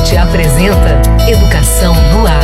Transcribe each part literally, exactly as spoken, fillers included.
Esporte apresenta Educação no Ar.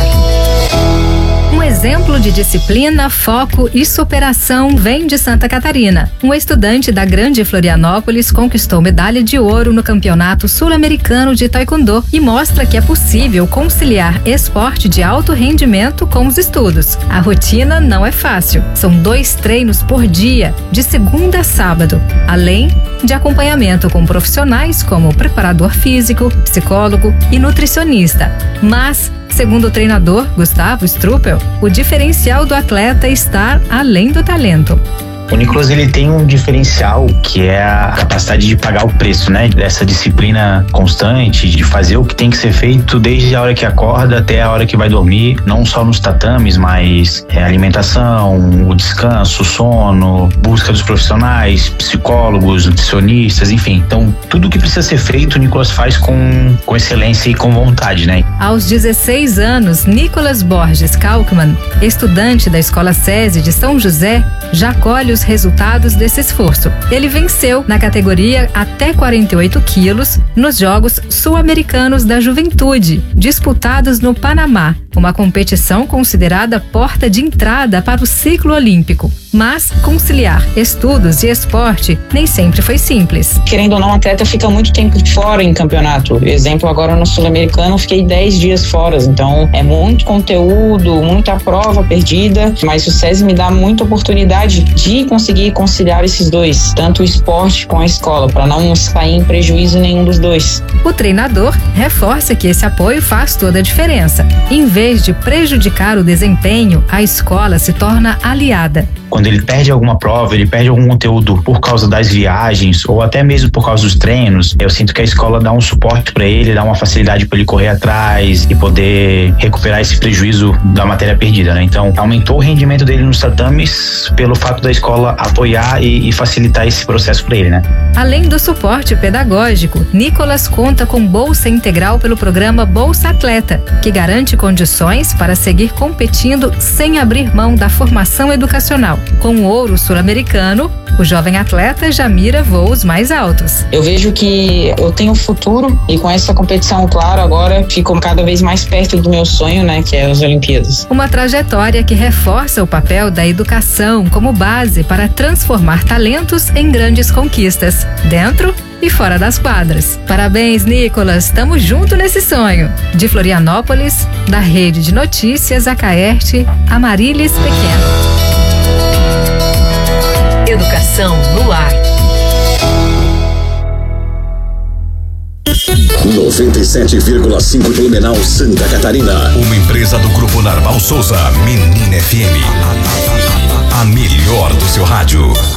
Um exemplo de disciplina, foco e superação vem de Santa Catarina. Um estudante da Grande Florianópolis conquistou medalha de ouro no Campeonato Sul-Americano de Taekwondo e mostra que é possível conciliar esporte de alto rendimento com os estudos. A rotina não é fácil. São dois treinos por dia, de segunda a sábado, além de acompanhamento com profissionais como preparador físico, psicólogo e nutricionista. Mas, segundo o treinador Gustavo Struppel, o diferencial do atleta está além do talento. O Nicolas, ele tem um diferencial que é a capacidade de pagar o preço, né? Dessa disciplina constante, de fazer o que tem que ser feito desde a hora que acorda até a hora que vai dormir, não só nos tatames, mas é, alimentação, o descanso, o sono, busca dos profissionais, psicólogos, nutricionistas, enfim. Então, tudo que precisa ser feito, o Nicolas faz com, com excelência e com vontade, né? Aos dezesseis anos, Nicolas Borges Kalkman, estudante da Escola SESI de São José, já colhe os resultados desse esforço. Ele venceu na categoria até quarenta e oito quilos nos Jogos Sul-Americanos da Juventude, disputados no Panamá, uma competição considerada porta de entrada para o ciclo olímpico. Mas conciliar estudos e esporte nem sempre foi simples. Querendo ou não, o atleta fica muito tempo fora em campeonato. Exemplo, agora no Sul-Americano, fiquei dez dias fora. Então, é muito conteúdo, muita prova perdida, mas o SESI me dá muita oportunidade de conseguir conciliar esses dois, tanto o esporte com a escola, para não sair em prejuízo nenhum dos dois. O treinador reforça que esse apoio faz toda a diferença. Em vez de prejudicar o desempenho, a escola se torna aliada. Quando ele perde alguma prova, ele perde algum conteúdo por causa das viagens ou até mesmo por causa dos treinos, eu sinto que a escola dá um suporte para ele, dá uma facilidade para ele correr atrás e poder recuperar esse prejuízo da matéria perdida, né? Então, aumentou o rendimento dele nos tatames pelo fato da escola apoiar e, e facilitar esse processo para ele, né? Além do suporte pedagógico, Nicolas conta com bolsa integral pelo programa Bolsa Atleta, que garante condições para seguir competindo sem abrir mão da formação educacional. Com o ouro sul-americano, o jovem atleta já mira voos mais altos. Eu vejo que eu tenho futuro e com essa competição, claro, agora fico cada vez mais perto do meu sonho, né, que é as Olimpíadas. Uma trajetória que reforça o papel da educação como base para transformar talentos em grandes conquistas, dentro e fora das quadras. Parabéns, Nicolas, estamos juntos nesse sonho. De Florianópolis, da Rede de Notícias Acaerte, Amarilis Pequeno. Educação no Ar. noventa e sete vírgula cinco Blumenau, Santa Catarina. Uma empresa do Grupo Narval Souza, Menina F M. A melhor do seu rádio.